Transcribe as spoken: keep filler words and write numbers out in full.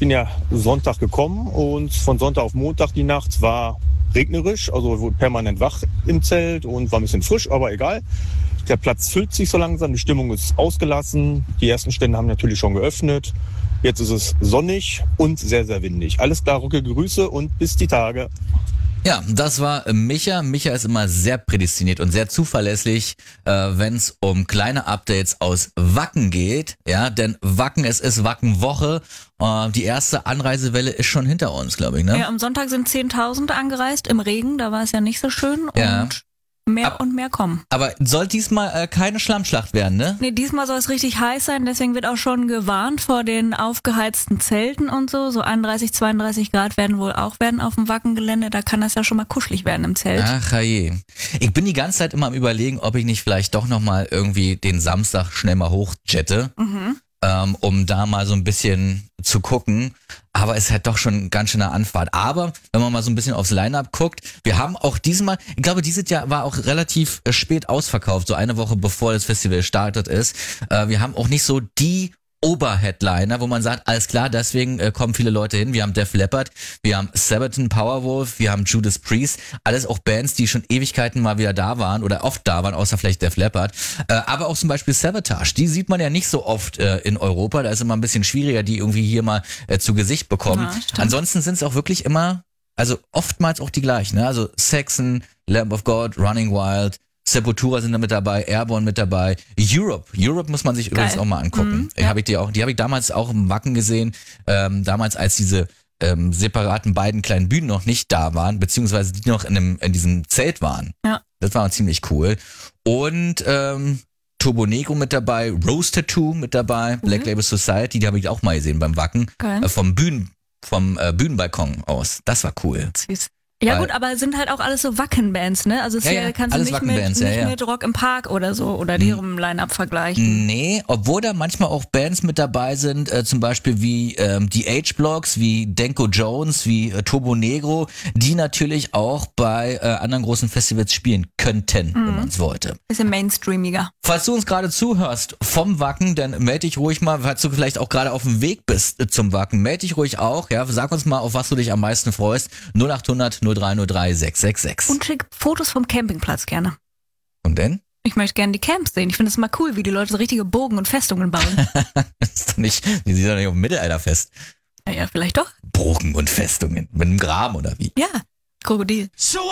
bin ja Sonntag gekommen und von Sonntag auf Montag die Nacht war regnerisch, also wurde permanent wach im Zelt und war ein bisschen frisch, aber egal. Der Platz füllt sich so langsam, die Stimmung ist ausgelassen. Die ersten Stände haben natürlich schon geöffnet. Jetzt ist es sonnig und sehr, sehr windig. Alles klar, Rucke, Grüße und bis die Tage. Ja, das war Micha. Micha ist immer sehr prädestiniert und sehr zuverlässig, äh, wenn es um kleine Updates aus Wacken geht. Ja, denn Wacken, es ist Wackenwoche. Äh, die erste Anreisewelle ist schon hinter uns, glaube ich, ne? Ja, am Sonntag sind zehntausend angereist im Regen. Da war es ja nicht so schön. Ja. Und mehr Ab, und mehr kommen. Aber soll diesmal äh, keine Schlammschlacht werden, ne? Nee, diesmal soll es richtig heiß sein, deswegen wird auch schon gewarnt vor den aufgeheizten Zelten und so. So einunddreißig, zweiunddreißig Grad werden wohl auch werden auf dem Wackengelände. Da kann das ja schon mal kuschelig werden im Zelt. Ach je. Ich bin die ganze Zeit immer am Überlegen, ob ich nicht vielleicht doch nochmal irgendwie den Samstag schnell mal hochjette, mhm. ähm, um da mal so ein bisschen zu gucken. Aber es ist halt doch schon eine ganz schöne Anfahrt. Aber wenn man mal so ein bisschen aufs Line-Up guckt, wir haben auch diesmal, ich glaube, dieses Jahr war auch relativ spät ausverkauft, so eine Woche bevor das Festival gestartet ist. Äh, wir haben auch nicht so die Oberheadliner, wo man sagt, alles klar, deswegen äh, kommen viele Leute hin. Wir haben Def Leppard, wir haben Sabaton, Powerwolf, wir haben Judas Priest, alles auch Bands, die schon Ewigkeiten mal wieder da waren oder oft da waren, außer vielleicht Def Leppard. Äh, aber auch zum Beispiel Savatage, die sieht man ja nicht so oft äh, in Europa, da ist immer ein bisschen schwieriger, die irgendwie hier mal äh, zu Gesicht bekommen. Ja, ansonsten sind es auch wirklich immer, also oftmals auch die gleichen, ne? Also Saxon, Lamb of God, Running Wild, Sepultura sind da mit dabei, Airborne mit dabei, Europe, Europe muss man sich Geil. übrigens auch mal angucken. Mhm, ja. Hab ich die auch, die habe ich damals auch im Wacken gesehen, ähm, damals als diese ähm, separaten beiden kleinen Bühnen noch nicht da waren, beziehungsweise die noch in, einem, in diesem Zelt waren. Ja. Das war ziemlich cool. Und ähm, Turbo Negro mit dabei, Rose Tattoo mit dabei, mhm. Black Label Society, die habe ich auch mal gesehen beim Wacken, äh, vom Bühnen, vom äh, Bühnenbalkon aus. Das war cool. Süß. Ja gut, aber es sind halt auch alles so Wackenbands, ne? Also es ja, ja, kannst du nicht, mit, nicht ja, ja. mit Rock im Park oder so oder deren Line-Up vergleichen. Nee, obwohl da manchmal auch Bands mit dabei sind, äh, zum Beispiel wie ähm, die H-Blocks, wie Denko Jones, wie äh, Turbo Negro, die natürlich auch bei äh, anderen großen Festivals spielen könnten, mhm. wenn man es wollte. Bisschen mainstreamiger. Falls du uns gerade zuhörst vom Wacken, dann melde dich ruhig mal, falls du vielleicht auch gerade auf dem Weg bist äh, zum Wacken, melde dich ruhig auch, ja, sag uns mal, auf was du dich am meisten freust. null acht hundert null drei null drei sechs sechs sechs. Und schick Fotos vom Campingplatz gerne. Und denn? Ich möchte gerne die Camps sehen. Ich finde es mal cool, wie die Leute so richtige Burgen und Festungen bauen. Das ist doch nicht, die sind doch nicht auf dem Mittelalter fest. Naja, vielleicht doch. Burgen und Festungen. Mit einem Graben oder wie? Ja, Krokodil. So